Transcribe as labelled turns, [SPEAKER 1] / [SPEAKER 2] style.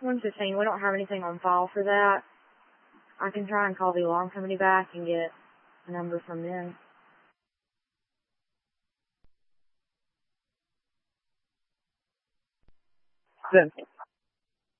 [SPEAKER 1] 115. We don't have anything on file for that. I can try and call the alarm company back and get a number from them.
[SPEAKER 2] Then